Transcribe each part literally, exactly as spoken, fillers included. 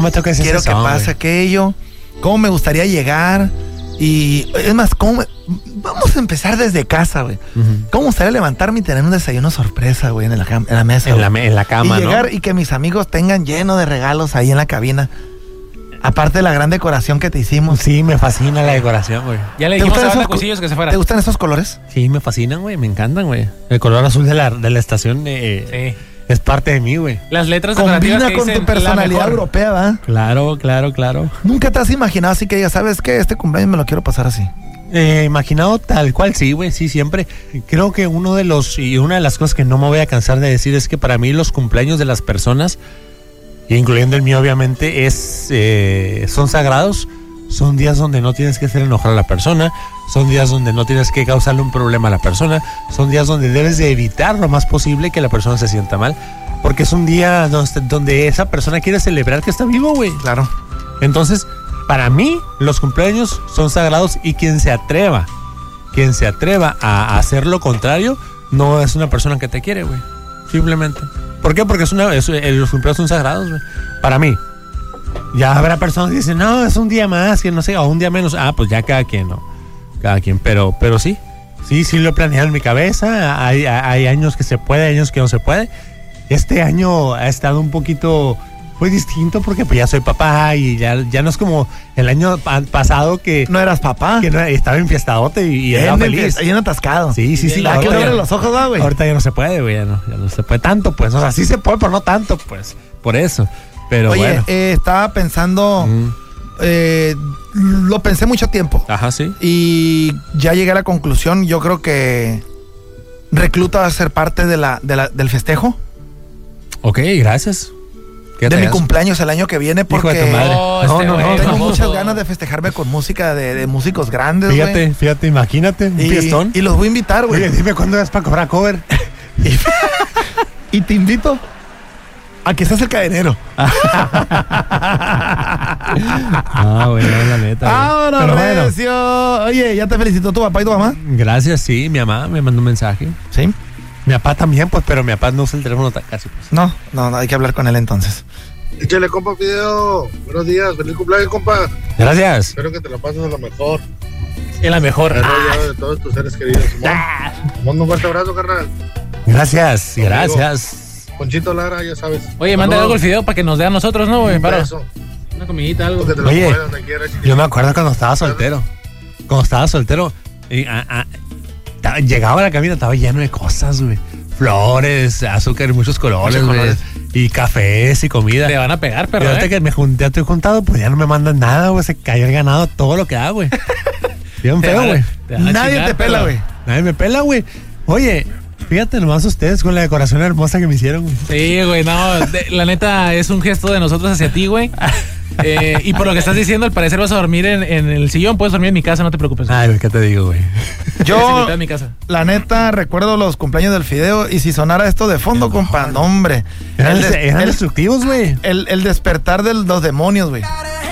No me toques quiero eso, que pase güey. aquello, cómo me gustaría llegar. Y es más, ¿cómo me... vamos a empezar desde casa, güey. Uh-huh. ¿Cómo me gustaría levantarme y tener un desayuno sorpresa, güey, en la, en la mesa? En la, en la cama, y llegar, ¿no? Y que mis amigos tengan lleno de regalos ahí en la cabina. Aparte de la gran decoración que te hicimos. Sí, me fascina la decoración, güey. Ya le dijimos a Banda Cuchillos que se fuera. ¿Te gustan esos colores? Sí, me fascinan, güey, me encantan, güey. El color azul de la, de la estación eh, sí. es parte de mí, güey. Las letras combina que con tu personalidad europea, ¿verdad? Claro, claro, claro. ¿Nunca te has imaginado así que digas, sabes qué, este cumpleaños me lo quiero pasar así? Eh, imaginado tal cual, sí, güey, sí, siempre. Creo que uno de los, y una de las cosas que no me voy a cansar de decir es que para mí los cumpleaños de las personas, incluyendo el mío obviamente, es eh, son sagrados. Son días donde no tienes que hacer enojar a la persona, son días donde no tienes que causarle un problema a la persona, son días donde debes de evitar lo más posible que la persona se sienta mal, porque es un día donde, donde esa persona quiere celebrar que está vivo, güey. Claro. Entonces, para mí, los cumpleaños son sagrados y quien se atreva, quien se atreva a hacer lo contrario, no es una persona que te quiere, güey. Simplemente. ¿Por qué? Porque es una, es, los cumpleaños son sagrados, güey. Para mí. Ya habrá personas que dicen, no, es un día más, que no sé, o un día menos. Ah, pues ya cada quien, ¿no? Cada quien, pero, pero sí. Sí, sí lo he planeado en mi cabeza. Hay, hay años que se puede, hay años que no se puede. Este año ha estado un poquito... Fue distinto porque pues ya soy papá y ya, ya no es como el año pasado que... ¿No eras papá? Que no, estaba enfiestadote y, y era feliz. Bien atascado. Sí, sí, sí. Ya que abre los ojos, ¿va, güey? Ahorita ya no se puede, güey, ya no, ya no se puede tanto, pues. O sea, sí se puede, pero no tanto, pues. Por eso. Pero Oye, bueno. eh, estaba pensando... Mm. Eh, lo pensé mucho tiempo. Ajá, sí. Y ya llegué a la conclusión. Yo creo que Recluta va a ser parte de la, de la, del festejo. Ok, gracias. De mi cumpleaños el año que viene, porque Hijo de tu madre. Oh, no, este no, no, tengo no, muchas no. ganas de festejarme con música de, de músicos grandes, Fíjate, güey. fíjate, imagínate, un y, fiestón. Y los voy a invitar, güey. Oye, dime cuándo vas para cobrar cover. y, y te invito a que seas el cadenero. Ah, bueno, la neta. Ahora, Recio. Bueno. Oye, ¿ya te felicitó tu papá y tu mamá? Gracias, sí, mi mamá me mandó un mensaje. ¿Sí? Mi papá también, pues, pero mi papá no usa el teléfono casi, pues. No, no, no, hay que hablar con él entonces. Échale, compa, Fideo. Buenos días, feliz cumpleaños, compa. Gracias. Espero que te la pases a lo mejor. En la mejor. Me he rodeado de todos tus seres queridos. Te mando un fuerte abrazo, carnal. Gracias, gracias. Ponchito Lara, ya sabes. Oye, manda algo el Fideo para que nos dé a nosotros, ¿no, güey? Para Eso. una comidita, algo. Que te lo Oye, pongas donde quieras, yo me acuerdo cuando estaba soltero. Cuando estaba soltero, y, a, a, ta, llegaba a la cabina, estaba lleno de cosas, güey. Flores, azúcar y muchos colores, güey. Y cafés y comida. Te van a pegar, pero. Y ahorita ¿eh? que me junté, estoy juntado, pues ya no me mandan nada, güey. Se cayó el ganado, todo lo que da, güey. Bien feo, güey. Nadie chingar, te pela, güey. Nadie me pela, güey. Oye, fíjate nomás ustedes con la decoración hermosa que me hicieron, güey. Sí, güey, no. De, la neta, es un gesto de nosotros hacia ti, güey. Eh, y por lo que estás diciendo, al parecer vas a dormir en, en el sillón. Puedes dormir en mi casa, no te preocupes. Ay, güey, ¿qué te digo, güey? Yo, en mi casa. La neta, recuerdo los cumpleaños del Fideo. Y si sonara esto de fondo, no, compa, no, hombre. Eran, el, eran el, destructivos, güey. El, el despertar de los demonios, güey.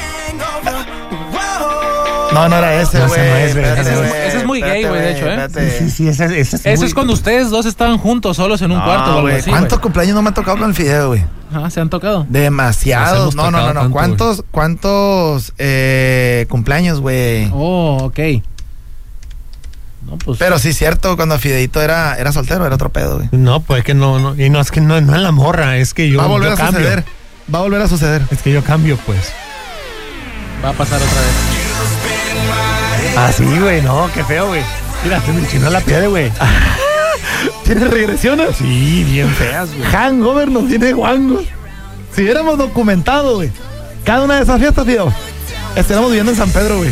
No, no era ese, güey. No, ese, ese, ese, ese es muy gay, güey, de hecho, ¿eh? Sí, sí, sí, ese, ese es Ese muy... es cuando ustedes dos estaban juntos, solos en un no, cuarto o algo así, ¿cuántos güey? cumpleaños no me ha tocado con el Fideo, güey? Ajá, ¿se han tocado? Demasiados. No, no, no, no. Tanto, ¿Cuántos, güey. cuántos eh, cumpleaños, güey? Oh, ok. No, pues... Pero sí, cierto, cuando Fideito era, era soltero, era otro pedo, güey. No, pues que no, no. Y no, es que no, no es la morra, es que yo, Va a volver yo a cambio. suceder. Va a volver a suceder. Es que yo cambio, pues. Va a pasar otra vez. Ah, sí, güey, no, qué feo, güey. Mira, se me enchinó la piel, güey. ¿Tienes regresiones? Sí, bien feas, güey. Hangover nos tiene guangos. Si hubiéramos documentado, güey, cada una de esas fiestas, tío, estaríamos viviendo en San Pedro, güey.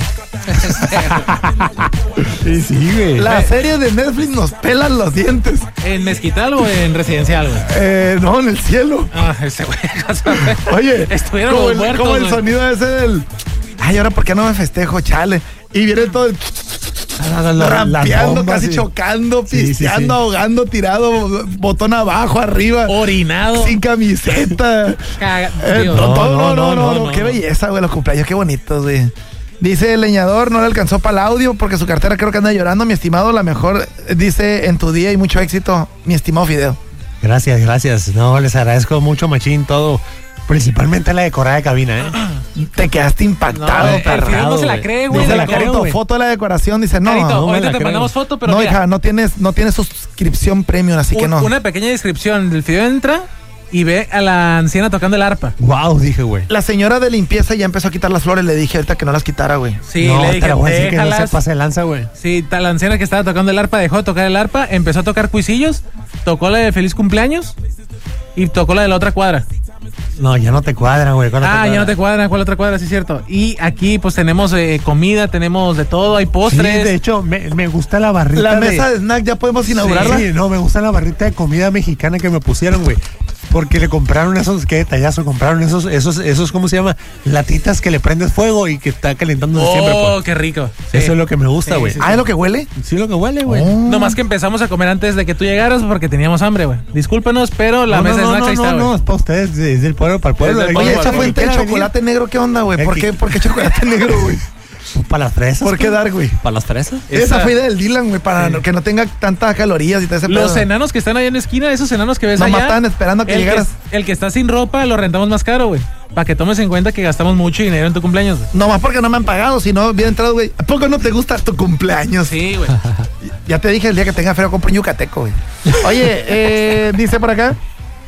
Sí, sí, güey. La serie de Netflix nos pelan los dientes. ¿En Mezquital o en Residencial, güey? Eh, no, en el cielo. Ah, ese güey. Oye, estuvieron como, los muertos, como el güey. sonido ese del... Ay, ahora, ¿por qué no me festejo? Chale. Y viene todo... La, la, rampeando, bombas, casi sí. chocando, pisteando, sí, sí, sí. ahogando, tirado, botón abajo, arriba. Orinado. Sin camiseta. Caga, eh, no, no, no, no, no, no, no. Qué belleza, güey, los cumpleaños, qué bonitos, güey. Dice el leñador, no le alcanzó para el audio porque su cartera creo que anda llorando. Mi estimado, la mejor, dice, en tu día y mucho éxito, mi estimado Fideo. Gracias, gracias. No, les agradezco mucho, machín, todo. Principalmente la decorada de cabina, ¿eh? Te quedaste impactado, No, el perro. Fidel no se la cree, güey. Dice no la la creo, Carito, güey. foto de la decoración, dice, no, Carito, no, me ahorita la te creo. mandamos foto, pero no, mira, hija, no tienes, no tienes suscripción premium, así que un- no. una pequeña descripción. El Fidel entra y ve a la anciana tocando el arpa. Wow, dije, güey. La señora de limpieza ya empezó a quitar las flores, le dije ahorita que no las quitara, güey. Sí, no, le te dije, la voy a decir que no se déjalas. pase de lanza, güey. Sí, ta- la anciana que estaba tocando el arpa dejó de tocar el arpa, empezó a tocar cuisillos, tocó la de feliz cumpleaños y tocó la de la otra cuadra. No, ya no te cuadra, güey. ¿Cuál Ah, te ya no te cuadra, ¿cuál otra cuadra? Sí, es cierto. Y aquí pues tenemos eh, comida, tenemos de todo, hay Sí, postres. de hecho, me, me gusta la barrita La de... mesa de snack ya podemos inaugurarla. Sí, no, me gusta la barrita de comida mexicana que me pusieron, güey. Porque le compraron esos, qué detallazo, compraron esos, esos, esos, ¿cómo se llama? Latitas que le prendes fuego y que está calentando Oh, siempre, pues. qué rico. Sí. Eso es lo que me gusta, Sí, güey. sí, Ah, ¿es lo que huele? Sí, lo que huele, güey. Oh. Nomás que empezamos a comer antes de que tú llegaras porque teníamos hambre, güey. Discúlpenos, pero la no, mesa no, de no, snacks no, ahí está, no, güey. no, es para ustedes, es del pueblo para el pueblo. Es del El Oye, pueblo, que esa güey. fuente de quiera chocolate negro, ¿qué onda, güey? El ¿Por que- qué, ¿Por qué chocolate negro, güey? venir. Para las fresas. ¿Por qué dar, güey? ¿Para las fresas? Esa, Esa- fue idea del Dylan, güey, para no- que no tenga tantas calorías y todo ese Los pedo. enanos que están ahí en la esquina, esos enanos que ves Nomás allá. estaban esperando a que el llegaras. el que está sin ropa lo rentamos más caro, güey. Para que tomes en cuenta que gastamos mucho dinero en tu cumpleaños, güey. Nomás porque no me han pagado, si no hubiera entrado, güey. ¿A poco no te gusta tu cumpleaños? Sí, güey. Ya te dije, el día que tenga frío compro un yucateco, güey. Oye, eh, dice por acá.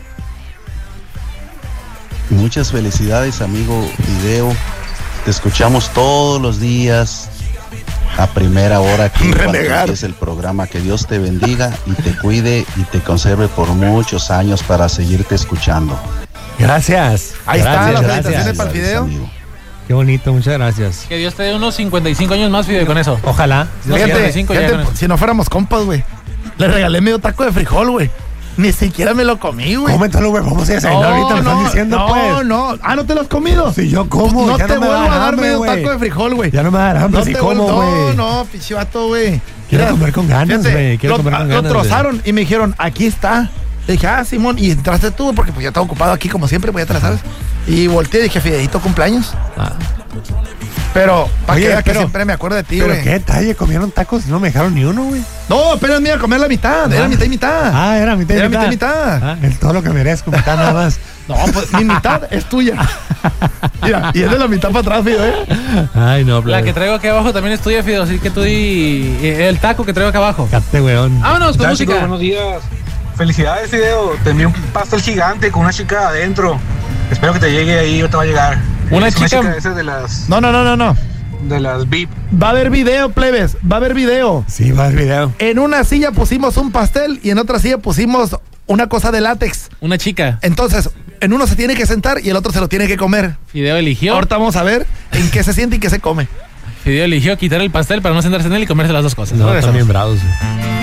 Muchas felicidades, amigo Video. Te escuchamos todos los días a primera hora aquí cuando Renegar. empiece el programa. Que Dios te bendiga y te cuide y te conserve por muchos años para seguirte escuchando. Gracias. Ahí está, Gracias, las gracias. felicitaciones para el video. amigo. Qué bonito, muchas gracias. Que Dios te dé unos cincuenta y cinco años más, Fidel, con eso. Ojalá. No, Fíjate, cincuenta y cinco ya fíjate, con eso. si no fuéramos compas, güey. Le regalé medio taco de frijol, güey. Ni siquiera me lo comí, güey. Cómetelo, güey. Vamos a desayunar ahorita, me están diciendo, no, pues. no. Ah, ¿no te lo has comido? Si yo como, no ya te no me vuelvo va a dar hambre, medio güey. taco de frijol, güey. Ya no me va a dar hambre No si te como, vuelvo- güey. No, no, pinche vato, güey. Quiero Mira, comer con ganas, fíjate, güey. Quiero lo, comer con lo ganas, güey. trozaron y me dijeron, aquí está. Le dije, ah, Simón, y entraste tú, porque pues ya estaba ocupado aquí como siempre, pues ya te la sabes. Y volteé y dije, Fideito, cumpleaños. Ah. Pero, para Oye, que veas que pero- siempre me acuerdo de ti, Pero güey. qué detalle, comieron tacos y no me dejaron ni uno, güey. No, apenas me iba a comer la mitad, era Ah. mitad y mitad. Ah, era mitad y Era mitad. mitad y mitad. Ah, es todo lo que merezco, mitad nada más. No, pues mi mitad es tuya. Mira, y es de la mitad para atrás, Fido, ¿eh? Ay, no, La que traigo aquí abajo también es tuya, Fidel, así que tú di eh, el taco que traigo acá abajo. Cate, weón. Vámonos con Ya, música. chicos, buenos días. Felicidades, Fideo. Te envié un pastel gigante con una chica adentro. Espero que te llegue ahí o te va a llegar. Una Es chica- Una chica esa de las, No, no, no, no, no. de las V I P. Va a haber video, plebes. Va a haber video. Sí, va el video. En una silla pusimos un pastel y en otra silla pusimos una cosa de látex. Una chica. Entonces, en uno se tiene que sentar y el otro se lo tiene que comer. Fideo eligió. Ahorita vamos a ver en qué se siente y qué se come. Fideo eligió quitar el pastel para no sentarse en él y comerse las dos cosas. No, Regresamos. están bien bravos, güey.